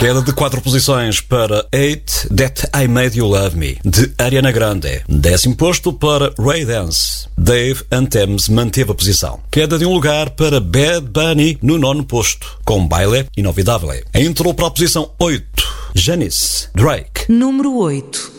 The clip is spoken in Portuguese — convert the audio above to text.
Queda de 4 posições para Hate That I Made You Love Me, de Ariana Grande. 10º posto para Ray Dance. Dave Anthems manteve a posição. Queda de um lugar para Bad Bunny no 9º posto, com Baile Inovidável. Entrou para a posição 8, Janice Drake. Número 8.